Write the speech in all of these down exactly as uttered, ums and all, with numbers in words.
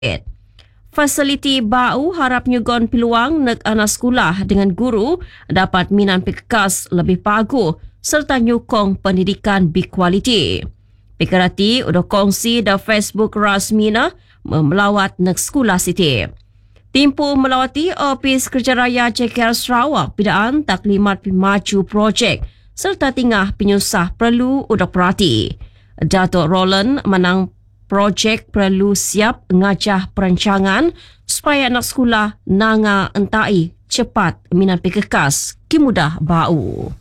Fasiliti bau harap nyugon peluang nek anak sekolah dengan guru dapat minan pekekas lebih pagu serta nyukong pendidikan berkualiti. Pekerati udah kongsi da Facebook rasmina melawat nek sekolah siti. Timpu melawati Opis Kerja Raya C K R Sarawak bidaan taklimat pemaju projek serta tingah penyusah perlu udah perhati. Datuk Roland menang projek perlu siap ngajah perancangan supaya anak sekolah nanga entai cepat minan pekekas kimudah bau.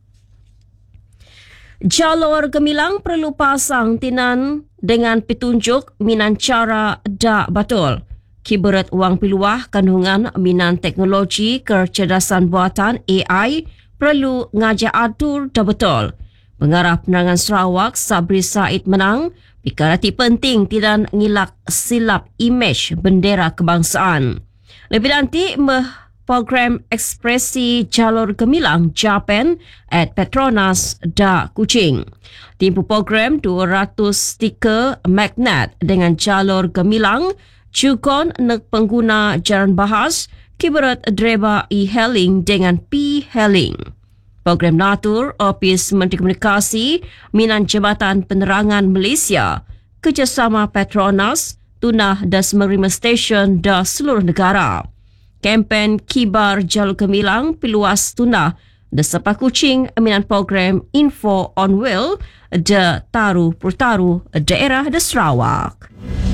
Jalur gemilang perlu pasang tinan dengan petunjuk minan cara dak betul. Kiberat wang piluah kandungan minan teknologi kecerdasan buatan A I perlu ngajak atur dak betul. Pengarah Penerangan Sarawak Sabri Said menang, pikarati penting tidak ngilak silap imej bendera kebangsaan. Lebih nanti meh program ekspresi jalur gemilang Japan at Petronas da Kuching. Timpu program dua ratus stiker magnet dengan jalur gemilang Cukon nek pengguna jalan bahas kiberat dreba e-hailing dengan P-hailing. Program Natur Opis Menteri Komunikasi Minan Jabatan Penerangan Malaysia kerjasama Petronas tunah das menerima stesen da seluruh negara. Kempen Kibar Jalur Gemilang piluas tunah da Sepak Kuching minan program Info on Wheel da Taru Pertaru daerah da Sarawak.